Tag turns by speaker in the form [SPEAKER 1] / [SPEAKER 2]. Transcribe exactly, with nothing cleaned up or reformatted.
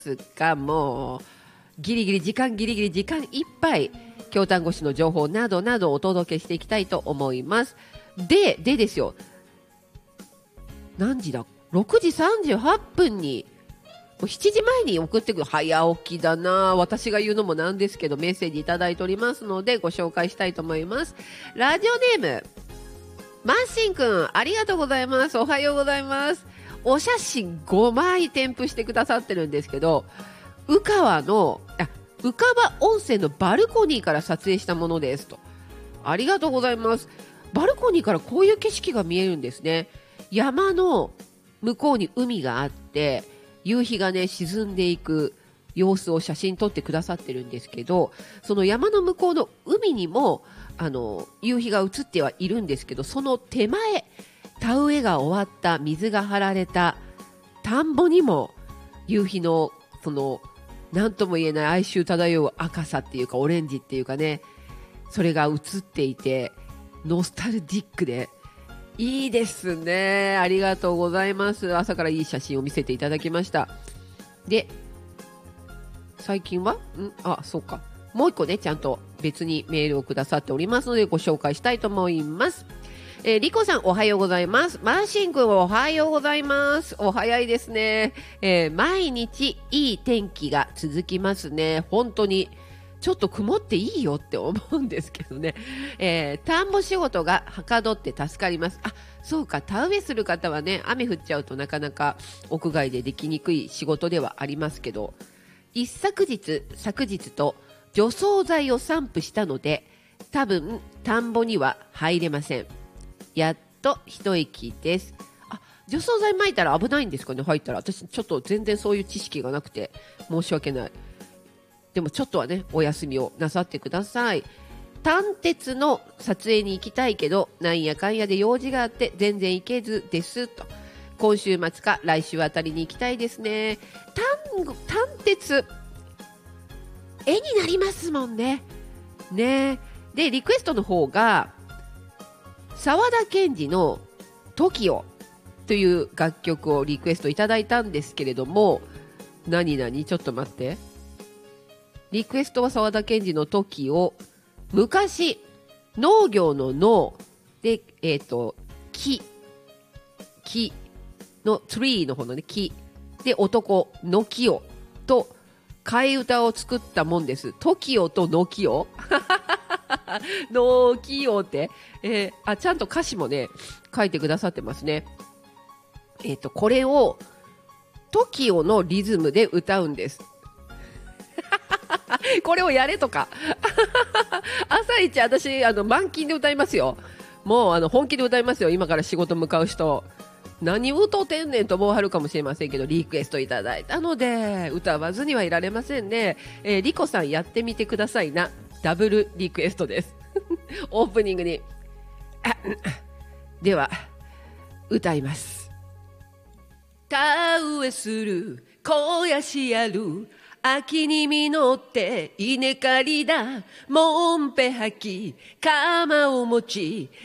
[SPEAKER 1] すが、もうギリギリ時間ギリギリ時間いっぱい京丹後市の情報などなどお届けしていきたいと思います。ででですよ、何時だ、ろくじさんじゅうはっぷんにもうしちじまえに送ってくる、早起きだな、私が言うのもなんですけどメッセージいただいておりますのでご紹介したいと思います。ラジオネームマッシンくん、ありがとうございます。おはようございます。お写真ごまい添付してくださってるんですけど、宇川のあ宇川温泉のバルコニーから撮影したものですと。ありがとうございます。バルコニーからこういう景色が見えるんですね。山の向こうに海があって夕日がね沈んでいく様子を写真撮ってくださってるんですけど、その山の向こうの海にもあの夕日が映ってはいるんですけど、その手前、田植えが終わった水が張られた田んぼにも夕日のその何とも言えない哀愁漂う赤さっていうかオレンジっていうかね、それが映っていてノスタルディックでいいですね。ありがとうございます。朝からいい写真を見せていただきました。で最近はんあそうか、もう一個ねちゃんと別にメールをくださっておりますのでご紹介したいと思います。えー、リコさんおはようございます。マーシン君おはようございます。お早いですね。えー、毎日いい天気が続きますね。本当にちょっと曇っていいよって思うんですけどね、えー、田んぼ仕事がはかどって助かります。あ、そうか、田植えする方はね雨降っちゃうとなかなか屋外でできにくい仕事ではありますけど、一昨日昨日と除草剤を散布したので多分田んぼには入れません。やっと一息です。あ、除草剤撒いたら危ないんですかね。入ったら私ちょっと全然そういう知識がなくて申し訳ない。でもちょっとはねお休みをなさってください。短鉄の撮影に行きたいけどなんやかんやで用事があって全然行けずですと。今週末か来週あたりに行きたいですね。短短鉄絵になりますもんね。ねでリクエストの方が沢田研二の トキオ という楽曲をリクエストいただいたんですけれども、何々ちょっと待って、リクエストは沢田研二の トキオ、昔農業の農で、えっと木木のツリーの方のね木で男の木をと替え歌を作ったもんです。 トキオ とのきおのきおって、えー、あちゃんと歌詞もね書いてくださってますね。えっとこれを トキオ のリズムで歌うんですこれをやれとか朝一私あの満勤で歌いますよ。もうあの本気で歌いますよ。今から仕事向かう人何歌うてんねんと思わはるかもしれませんけど、リクエストいただいたので歌わずにはいられませんね。えー、リコさんやってみてくださいな。ダブルリクエストですオープニングにでは歌います。田植えする肥やしやる秋に実って稲刈りだもんぺはき鎌を持ち